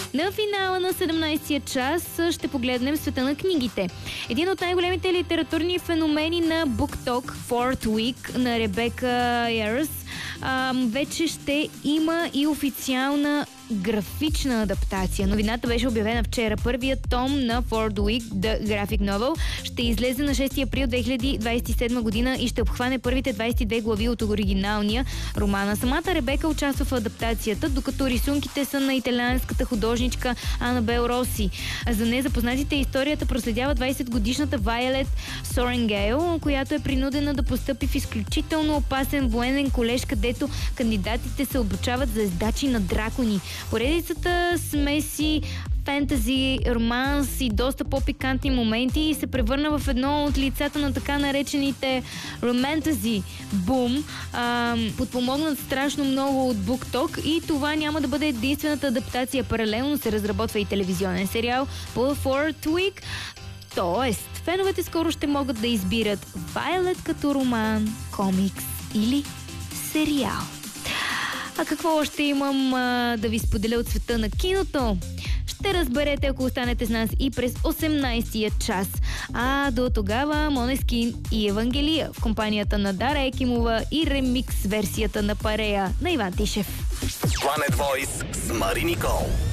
На финала на 17-я час ще погледнем света на книгите. Един от най-големите литературни феномени на BookTok, Fourth Week на Ребека Ярос, вече ще има и официална графична адаптация. Новината беше обявена вчера. Първият том на Fourth Week, The Graphic Novel, ще излезе на 6 април 2027 година и ще обхване първите 22 глави от оригиналния романа. Самата Ребека участва в адаптацията, докато рисунките са на италианската художничка Анабел Роси. За незапознатите историята проследява 20-годишната Вайолет Соренгейл, която е принудена да постъпи в изключително опасен военен колеж, където кандидатите се обучават за ездачи на дракони. Поредицата смеси фентази, романс и доста по-пикантни моменти се превърна в едно от лицата на така наречените романтази бум, подпомогнат страшно много от BookTok, и това няма да бъде единствената адаптация. Паралелно се разработва и телевизионен сериал по Fourth Week. Тоест, феновете скоро ще могат да избират Violet като роман, комикс или сериал. А какво още имам да ви споделя от света на киното? Ще разберете, ако останете с нас и през 18-я час. А до тогава Måneskin и Евангелия в компанията на Дара Екимова и ремикс версията на Парея на Иван Тишев. Planet Voice с Мари Никол.